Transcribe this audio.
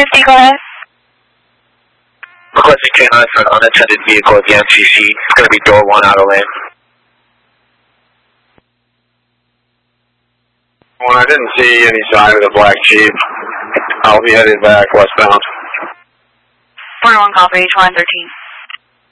250, go ahead. Requesting K9 for an unattended vehicle at the MCC. It's going to be door 1 out of lane. Well, I didn't see any sign of the black Jeep. I'll be headed back westbound. 41 copy, H113.